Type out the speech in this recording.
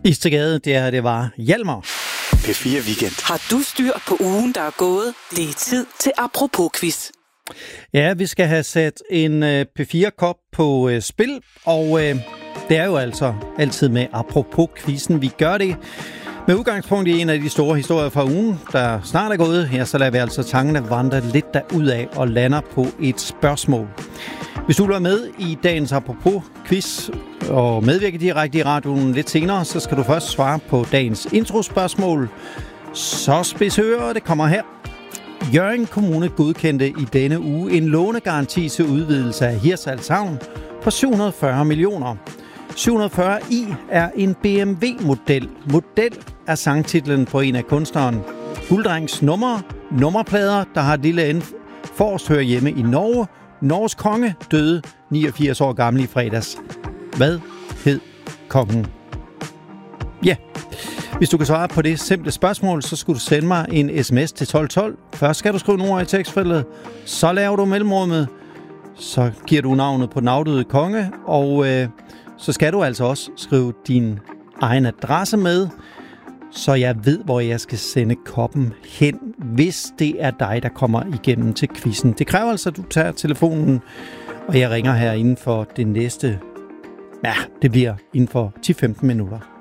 Istegade, det var Hjalmar. P4 Weekend. Har du styr på ugen, der er gået? Det er tid til Apropos-quiz. Ja, vi skal have sat en P4-kop på spil, og det er jo altså altid med Apropos-quizzen, vi gør det. Med udgangspunkt i en af de store historier fra ugen, der snart er gået, ja, så lader vi altså tangene vandre lidt derudad og lander på et spørgsmål. Hvis du vil være med i dagens Apropos-quiz og medvirke direkte i radioen lidt senere, så skal du først svare på dagens introspørgsmål. Så spids ører, det kommer her. Hjørring Kommune godkendte i denne uge en lånegaranti til udvidelse af Hirtshals Havn på 740 millioner. 740i er en BMW-model. Model er sangtitlen på en af kunstneren Gulddrengs nummerplader, der har et lille end forrest hører hjemme i Norge. Norges konge døde 89 år gammel i fredags. Hvad hed kongen? Ja, hvis du kan svare på det simple spørgsmål, så skulle du sende mig en sms til 1212. Først skal du skrive nogle ord i tekstfeltet, så laver du mellemrummet, så giver du navnet på den afdøde konge, og så skal du altså også skrive din egen adresse med, så jeg ved, hvor jeg skal sende koppen hen, hvis det er dig, der kommer igennem til quizzen. Det kræver altså, at du tager telefonen, og jeg ringer her inden for det næste. Ja, det bliver inden for 10-15 minutter.